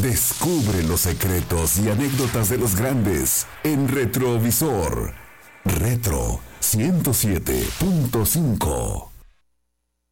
Descubre los secretos y anécdotas de los grandes en Retrovisor. Retro 107.5.